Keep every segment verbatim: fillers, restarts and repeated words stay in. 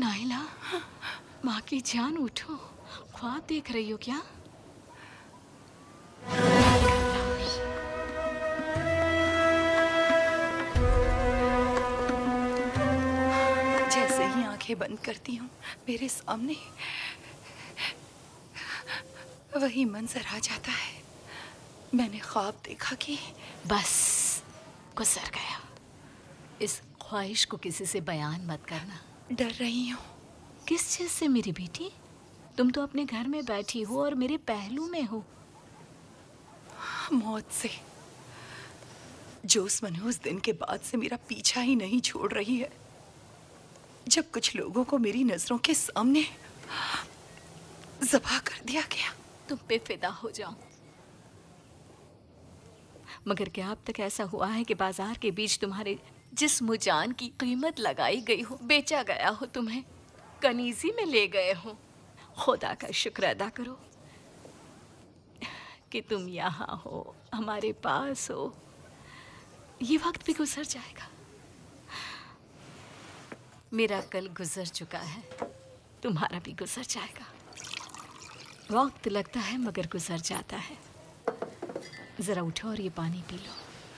Naila, माँ की जान उठो, ख्वाब देख रही हो क्या? जैसे ही आंखें बंद करती हूँ, मेरे सामने वही मंजर आ जाता है। मैंने ख्वाब देखा कि बस गुजर गया। इस ख्वाहिश को किसी से बयान मत करना। डर रही हूँ। किस चीज से मेरी बेटी? तुम तो अपने घर में बैठी हो और मेरे पहलू में हो। मौत से, जो उस मनहूस दिन के बाद से मेरा पीछा ही नहीं छोड़ रही है, जब कुछ लोगों को मेरी नजरों के सामने ज़बह कर दिया गया। तुम पे फिदा हो जाऊं, मगर क्या अब तक ऐसा हुआ है कि बाजार के बीच तुम्हारे जिस्म जान की कीमत लगाई गई हो, बेचा गया हो, तुम्हें कनीजी में ले गए हो? खुदा का शुक्र अदा करो कि तुम यहाँ हो, हमारे पास हो। ये वक्त भी गुजर जाएगा। मेरा कल गुजर चुका है, तुम्हारा भी गुजर जाएगा। वक्त लगता है मगर गुजर जाता है। जरा उठो और ये पानी पी लो।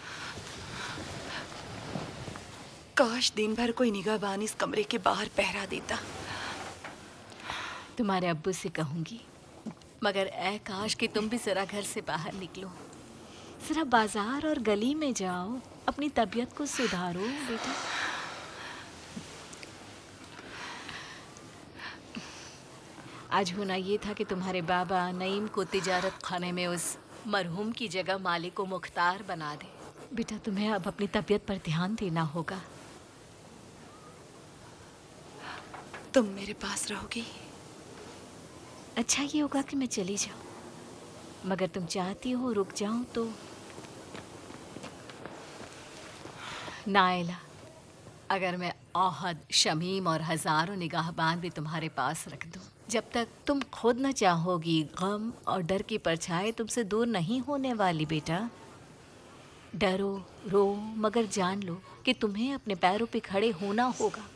काश दिन भर कोई निगाहबान इस कमरे के बाहर पहरा देता। तुम्हारे अब्बू से कहूंगी, मगर ऐ काश कि तुम भी जरा घर से बाहर निकलो, जरा बाजार और गली में जाओ, अपनी तबीयत को सुधारो बेटा। आज होना ये था कि तुम्हारे बाबा नईम को तिजारत खाने में उस मरहूम की जगह मालिक को मुख्तार बना दे। बेटा तुम्हें अब अपनी तबीयत पर ध्यान देना होगा। तुम मेरे पास रहोगी? अच्छा ये होगा कि मैं चली जाऊं, मगर तुम चाहती हो रुक जाऊं तो? नाइला, अगर मैं औहद, शमीम और हजारों निगाहबान भी तुम्हारे पास रख दूं, जब तक तुम खुद न चाहोगी, गम और डर की परछाई तुमसे दूर नहीं होने वाली बेटा। डरो, रो, मगर जान लो कि तुम्हें अपने पैरों पे खड़े होना होगा।